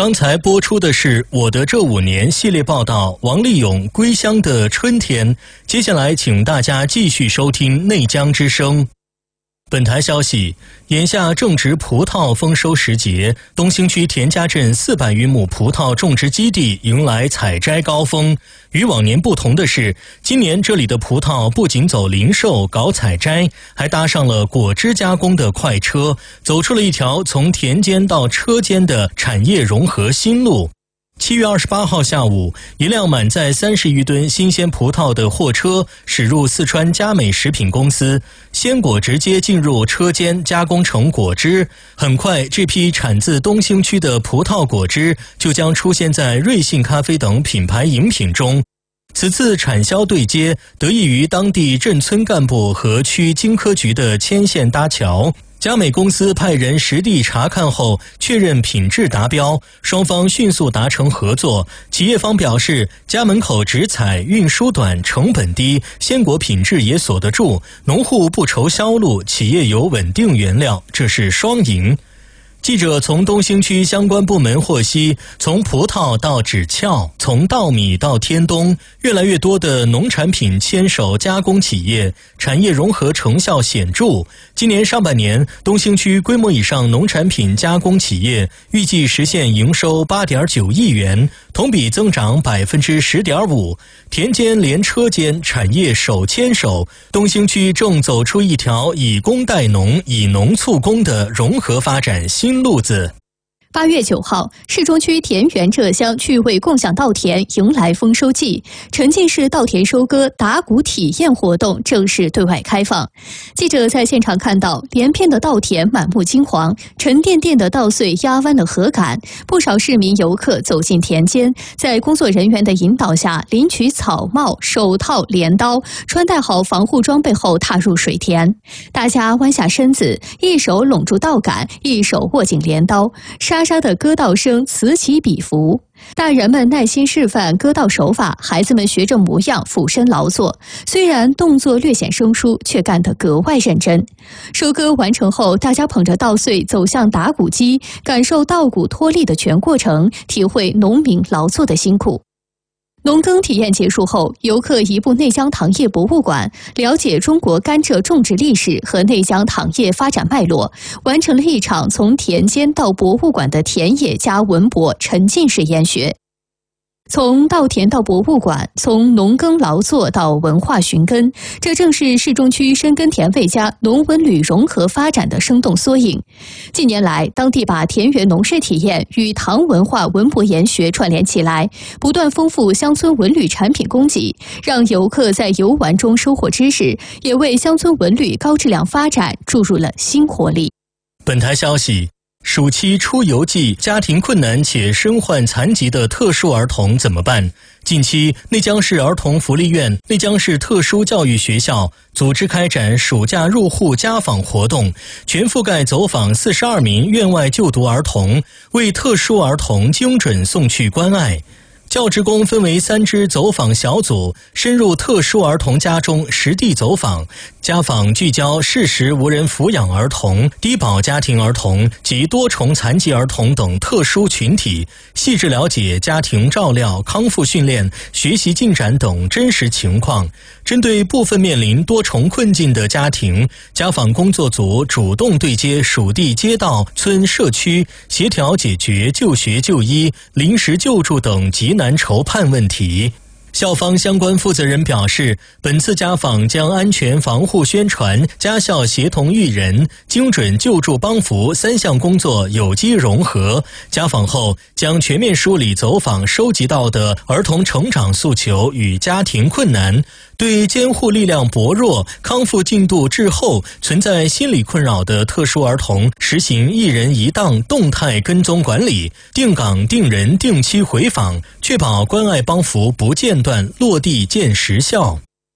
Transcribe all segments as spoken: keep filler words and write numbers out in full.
刚才播出的是《我的这五年》系列报道，王立勇《归乡的春天》。接下来，请大家继续收听内江之声。本台消息，眼下正值葡萄丰收时节，东兴区田家镇四百余亩葡萄种植基地迎来采摘高峰。与往年不同的是，今年这里的葡萄不仅走零售搞采摘，还搭上了果汁加工的快车，走出了一条从田间到车间的产业融合新路。七月二十八号下午，一辆满载三十余吨新鲜葡萄的货车驶入四川佳美食品公司，鲜果直接进入车间加工成果汁。很快，这批产自东兴区的葡萄果汁就将出现在瑞幸咖啡等品牌饮品中。此次产销对接得益于当地镇村干部和区经科局的牵线搭桥。佳美公司派人实地查看后，确认品质达标，双方迅速达成合作。企业方表示，家门口直采，运输短，成本低，鲜果品质也锁得住，农户不愁销路，企业有稳定原料，这是双赢。记者从东兴区相关部门获悉，从葡萄到纸壳，从稻米到天冬，越来越多的农产品牵手加工企业，产业融合成效显著。今年上半年，东兴区规模以上农产品加工企业预计实现营收八点九亿元，同比增长百分之十点五。田间连车间产业手牵手，东兴区正走出一条以工代农、以农促工的融合发展新路子。 八月九号，市中区田园浙乡趣味共享稻田迎来丰收季，沉浸式稻田收割打谷体验活动正式对外开放。记者在现场看到，连片的稻田满目金黄，沉甸甸的稻穗压弯的禾杆，不少市民游客走进田间，在工作人员的引导下，领取草帽、手套、镰刀，穿戴好防护装备后踏入水田。大家弯下身子，一手拢住稻杆，一手握紧镰刀，沙沙的割稻声此起彼伏。大人们耐心示范割稻手法，孩子们学着模样俯身劳作，虽然动作略显生疏，却干得格外认真。收割完成后，大家捧着稻穗走向打谷机，感受稻谷脱粒的全过程，体会农民劳作的辛苦。农耕体验结束后，游客移步内江糖业博物馆，了解中国甘蔗种植历史和内江糖业发展脉络，完成了一场从田间到博物馆的田野加文博沉浸式研学。从稻田到博物馆，从农耕劳作到文化寻根，这正是市中区深耕田味加农文旅融合发展的生动缩影。近年来，当地把田园农事体验与唐文化文博研学串联起来，不断丰富乡村文旅产品供给，让游客在游玩中收获知识，也为乡村文旅高质量发展注入了新活力。 本台消息，暑期出游季，家庭困难且身患残疾的特殊儿童怎么办？近期，内江市儿童福利院、内江市特殊教育学校组织开展暑假入户家访活动，全覆盖走访四十二名院外就读儿童，为特殊儿童精准送去关爱。教职工分为三支走访小组，深入特殊儿童家中实地走访。家访聚焦适时无人抚养儿童、低保家庭儿童及多重残疾儿童等特殊群体，细致了解家庭照料、康复训练、学习进展等真实情况。针对部分面临多重困境的家庭，家访工作组主动对接属地街道、村社区，协调解决就学就医、临时救助等急难筹判问题。校方相关负责人表示，本次家访将安全防护宣传、家校协同育人、精准救助帮扶三项工作有机融合。家访后将全面梳理走访收集到的儿童成长诉求与家庭困难，对监护力量薄弱、康复进度滞后、存在心理困扰的特殊儿童实行一人一档动态跟踪管理，定岗定人定期回访，确保关爱帮扶不间断落地见实效。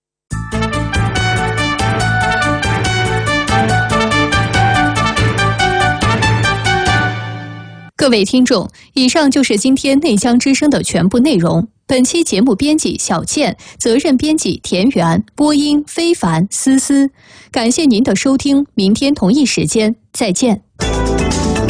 各位听众，以上就是今天内江之声的全部内容。本期节目编辑小健，责任编辑田园，播音非凡思思。感谢您的收听，明天同一时间再见。